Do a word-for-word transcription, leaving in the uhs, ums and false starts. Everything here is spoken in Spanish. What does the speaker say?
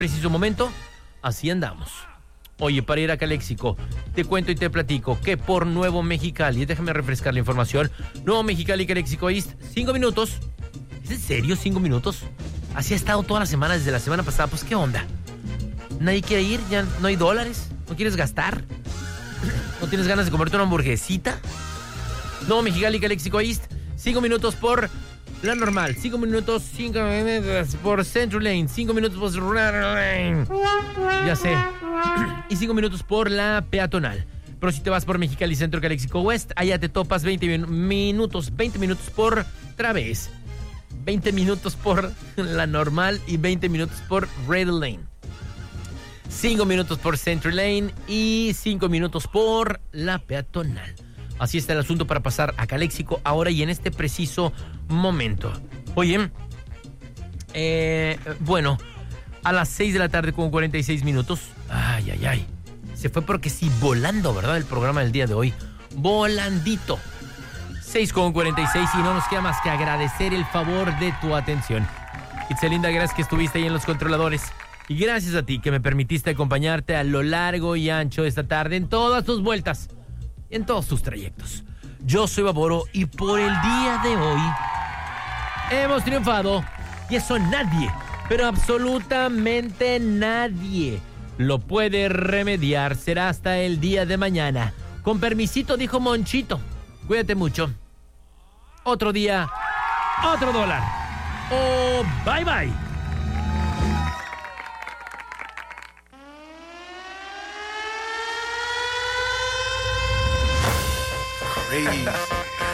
preciso momento, así andamos. Oye, para ir a Caléxico, te cuento y te platico que por Nuevo Mexicali, déjame refrescar la información, Nuevo Mexicali, Caléxico East, cinco minutos. ¿Es en serio cinco minutos? Así ha estado toda la semana, desde la semana pasada. Pues, ¿qué onda? ¿Nadie quiere ir? ¿Ya no hay dólares? ¿No quieres gastar? ¿No tienes ganas de comerte una hamburguesita? Nuevo Mexicali, Caléxico East, cinco minutos por la normal, cinco minutos, cinco minutos por Central Lane, cinco minutos por Rural Lane. Ya sé. Y cinco minutos por la peatonal. Pero si te vas por Mexicali Centro, Caléxico West, allá te topas veinte minutos, veinte minutos por Través, veinte minutos por la normal y veinte minutos por Red Lane. cinco minutos por Central Lane y cinco minutos por la peatonal. Así está el asunto para pasar a Caléxico ahora y en este preciso momento. Oye, eh, bueno, a las seis de la tarde con cuarenta y seis minutos. Ay, ay, ay. Se fue porque sí, volando, ¿verdad? El programa del día de hoy. Volandito. seis con cuarenta y seis y no nos queda más que agradecer el favor de tu atención. Itzelinda, gracias que estuviste ahí en los controladores. Y gracias a ti que me permitiste acompañarte a lo largo y ancho de esta tarde en todas tus vueltas, en todos tus trayectos. Yo soy Baboro y por el día de hoy hemos triunfado y eso nadie, pero absolutamente nadie lo puede remediar. Será hasta el día de mañana. Con permisito, dijo Monchito. Cuídate mucho. Otro día, otro dólar. Oh, bye bye. Crazy.